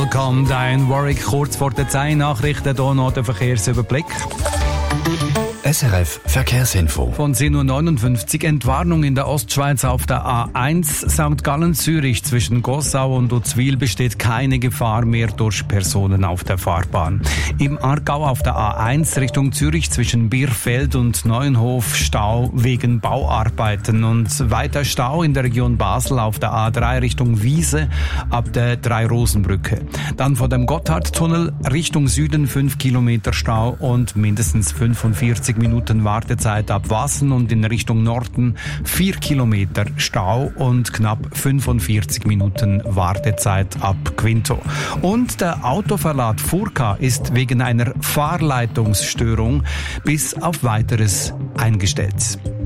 Welcome, Diane Warwick. Kurz vor der 10 Nachrichten, hier noch der Verkehrsüberblick. SRF Verkehrsinfo. Von 10.59 Uhr Entwarnung in der Ostschweiz auf der A1 St. Gallen-Zürich zwischen Gossau und Uzwil besteht keine Gefahr mehr durch Personen auf der Fahrbahn. Im Aargau auf der A1 Richtung Zürich zwischen Bierfeld und Neuenhof Stau wegen Bauarbeiten und weiter Stau in der Region Basel auf der A3 Richtung Wiese ab der Drei-Rosen-Brücke. Dann vor dem Gotthardtunnel Richtung Süden 5 Kilometer Stau und mindestens 45 Minuten Wartezeit ab Wassen und in Richtung Norden 4 Kilometer Stau und knapp 45 Minuten Wartezeit ab Quinto. Und der Autoverlad Furka ist wegen einer Fahrleitungsstörung bis auf Weiteres eingestellt.